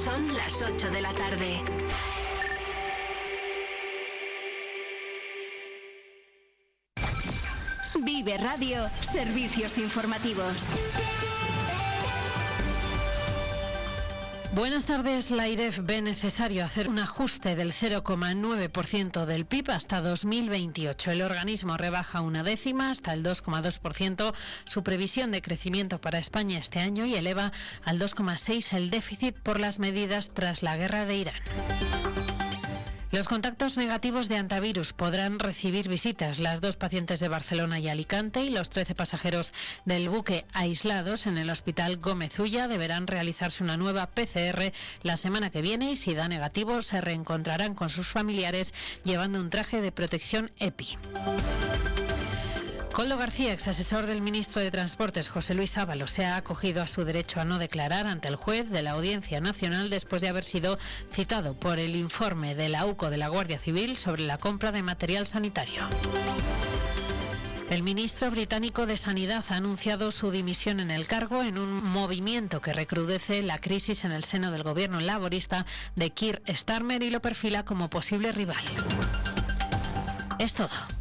Son las 8 de la tarde. Vive Radio, servicios informativos. Buenas tardes. La AIREF ve necesario hacer un ajuste del 0,9% del PIB hasta 2028. El organismo rebaja una décima, hasta el 2,2%, su previsión de crecimiento para España este año y eleva al 2,6% el déficit por las medidas tras la guerra de Irán. Los contactos negativos de Antivirus podrán recibir visitas. Las 2 pacientes de Barcelona y Alicante y los 13 pasajeros del buque aislados en el Hospital Gómez Ulla deberán realizarse una nueva PCR la semana que viene y si da negativo se reencontrarán con sus familiares llevando un traje de protección EPI. Koldo García, ex asesor del ministro de Transportes José Luis Ábalos, se ha acogido a su derecho a no declarar ante el juez de la Audiencia Nacional después de haber sido citado por el informe de la UCO de la Guardia Civil sobre la compra de material sanitario. El ministro británico de Sanidad ha anunciado su dimisión en el cargo en un movimiento que recrudece la crisis en el seno del gobierno laborista de Keir Starmer y lo perfila como posible rival. Es todo.